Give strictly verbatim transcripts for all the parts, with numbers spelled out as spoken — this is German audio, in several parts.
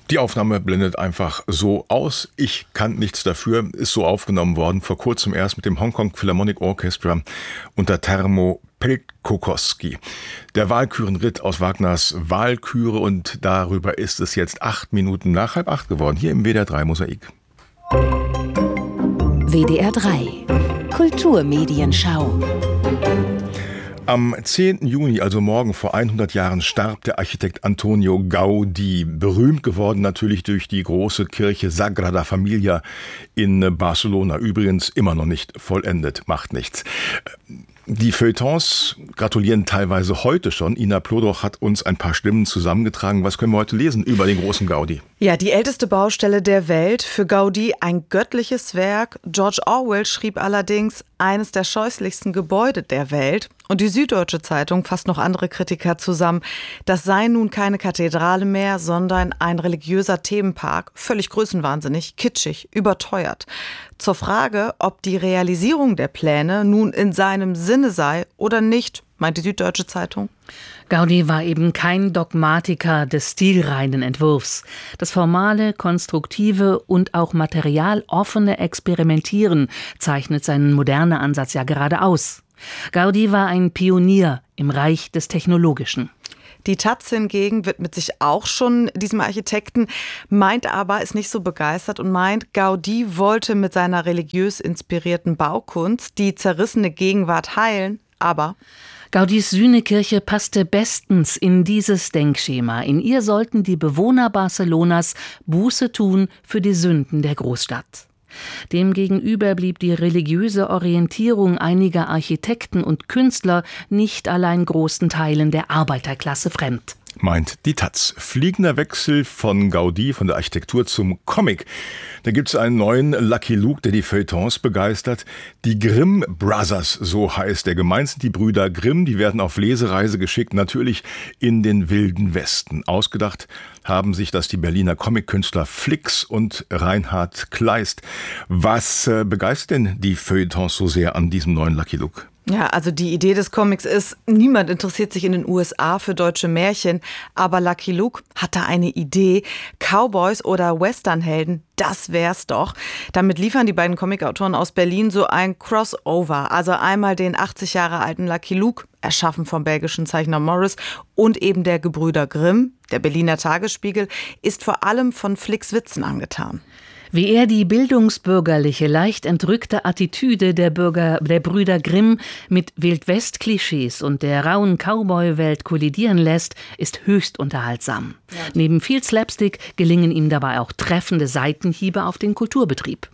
Die Aufnahme blendet einfach so aus. Ich kann nichts dafür. Ist so aufgenommen worden, vor kurzem erst mit dem Hong Kong Philharmonic Orchestra unter Termo Pelkokowski. Der Walkürenritt aus Wagners Walküre, und darüber ist es jetzt acht Minuten nach halb acht geworden, hier im W D R drei Mosaik. W D R drei Kulturmedienschau. Am zehnten Juni, also morgen vor hundert Jahren, starb der Architekt Antonio Gaudí. Berühmt geworden natürlich durch die große Kirche Sagrada Familia in Barcelona. Übrigens immer noch nicht vollendet, macht nichts. Die Feuilletons gratulieren teilweise heute schon. Ina Plodoch hat uns ein paar Stimmen zusammengetragen. Was können wir heute lesen über den großen Gaudí? Ja, die älteste Baustelle der Welt. Für Gaudí ein göttliches Werk. George Orwell schrieb allerdings, eines der scheußlichsten Gebäude der Welt. Und die Süddeutsche Zeitung fasst noch andere Kritiker zusammen. Das sei nun keine Kathedrale mehr, sondern ein religiöser Themenpark. Völlig größenwahnsinnig, kitschig, überteuert. Zur Frage, ob die Realisierung der Pläne nun in seinem Sinne sei oder nicht, meint die Süddeutsche Zeitung. Gaudí war eben kein Dogmatiker des stilreinen Entwurfs. Das formale, konstruktive und auch materialoffene Experimentieren zeichnet seinen modernen Ansatz ja gerade aus. Gaudí war ein Pionier im Reich des Technologischen. Die Taz hingegen widmet sich auch schon diesem Architekten, meint aber, ist nicht so begeistert und meint, Gaudí wollte mit seiner religiös inspirierten Baukunst die zerrissene Gegenwart heilen, aber Gaudís Sühnekirche passte bestens in dieses Denkschema. In ihr sollten die Bewohner Barcelonas Buße tun für die Sünden der Großstadt. Demgegenüber blieb die religiöse Orientierung einiger Architekten und Künstler nicht allein großen Teilen der Arbeiterklasse fremd. Meint die Taz. Fliegender Wechsel von Gaudí, von der Architektur zum Comic. Da gibt es einen neuen Lucky Luke, der die Feuilletons begeistert. Die Grimm Brothers, so heißt der. Gemeint sind die Brüder Grimm, die werden auf Lesereise geschickt, natürlich in den wilden Westen. Ausgedacht haben sich das die Berliner Comic-Künstler Flix und Reinhard Kleist. Was äh, begeistert denn die Feuilletons so sehr an diesem neuen Lucky Luke? Ja, also die Idee des Comics ist, niemand interessiert sich in den U S A für deutsche Märchen, aber Lucky Luke hatte eine Idee, Cowboys oder Westernhelden, das wär's doch. Damit liefern die beiden Comicautoren aus Berlin so ein Crossover, also einmal den achtzig Jahre alten Lucky Luke, erschaffen vom belgischen Zeichner Morris, und eben der Gebrüder Grimm. Der Berliner Tagesspiegel ist vor allem von Flix Witzen angetan. Wie er die bildungsbürgerliche, leicht entrückte Attitüde der, Bürger, der Brüder Grimm mit Wildwest-Klischees und der rauen Cowboy-Welt kollidieren lässt, ist höchst unterhaltsam. Ja. Neben viel Slapstick gelingen ihm dabei auch treffende Seitenhiebe auf den Kulturbetrieb.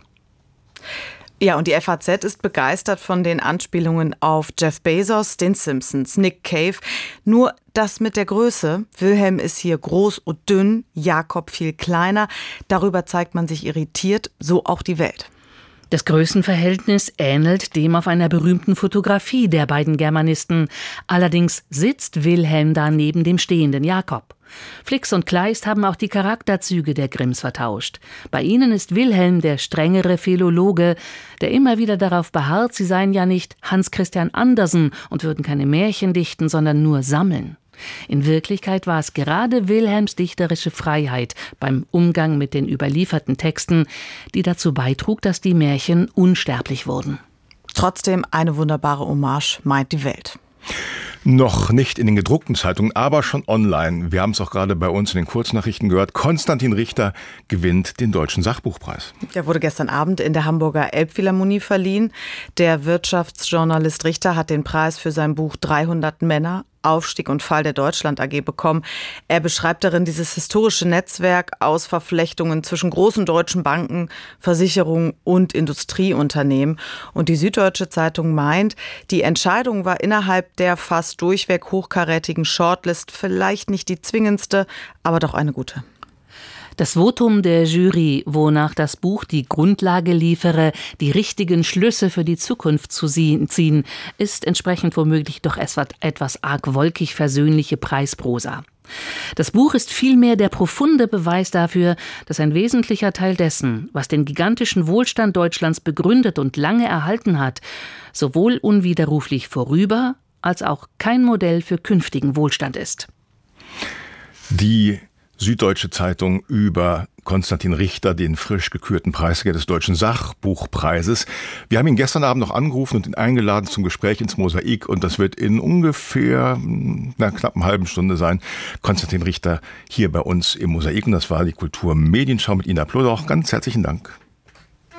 Ja, und die F A Z ist begeistert von den Anspielungen auf Jeff Bezos, den Simpsons, Nick Cave. Nur das mit der Größe. Wilhelm ist hier groß und dünn, Jakob viel kleiner. Darüber zeigt man sich irritiert, so auch die Welt. Das Größenverhältnis ähnelt dem auf einer berühmten Fotografie der beiden Germanisten. Allerdings sitzt Wilhelm da neben dem stehenden Jakob. Flix und Kleist haben auch die Charakterzüge der Grimms vertauscht. Bei ihnen ist Wilhelm der strengere Philologe, der immer wieder darauf beharrt, sie seien ja nicht Hans Christian Andersen und würden keine Märchen dichten, sondern nur sammeln. In Wirklichkeit war es gerade Wilhelms dichterische Freiheit beim Umgang mit den überlieferten Texten, die dazu beitrug, dass die Märchen unsterblich wurden. Trotzdem eine wunderbare Hommage, meint die Welt. Noch nicht in den gedruckten Zeitungen, aber schon online. Wir haben es auch gerade bei uns in den Kurznachrichten gehört. Konstantin Richter gewinnt den Deutschen Sachbuchpreis. Der wurde gestern Abend in der Hamburger Elbphilharmonie verliehen. Der Wirtschaftsjournalist Richter hat den Preis für sein Buch dreihundert Männer, Aufstieg und Fall der Deutschland A G bekommen. Er beschreibt darin dieses historische Netzwerk aus Verflechtungen zwischen großen deutschen Banken, Versicherungen und Industrieunternehmen. Und die Süddeutsche Zeitung meint, die Entscheidung war innerhalb der fast durchweg hochkarätigen Shortlist vielleicht nicht die zwingendste, aber doch eine gute. Das Votum der Jury, wonach das Buch die Grundlage liefere, die richtigen Schlüsse für die Zukunft zu ziehen, ist entsprechend womöglich doch etwas arg wolkig versöhnliche Preisprosa. Das Buch ist vielmehr der profunde Beweis dafür, dass ein wesentlicher Teil dessen, was den gigantischen Wohlstand Deutschlands begründet und lange erhalten hat, sowohl unwiderruflich vorüber als auch kein Modell für künftigen Wohlstand ist. Die Süddeutsche Zeitung über Konstantin Richter, den frisch gekürten Preisträger des Deutschen Sachbuchpreises. Wir haben ihn gestern Abend noch angerufen und ihn eingeladen zum Gespräch ins Mosaik und das wird in ungefähr na, knapp einer halben Stunde sein. Konstantin Richter hier bei uns im Mosaik und das war die Kultur-Medienschau mit Ina Plodach. Ganz herzlichen Dank.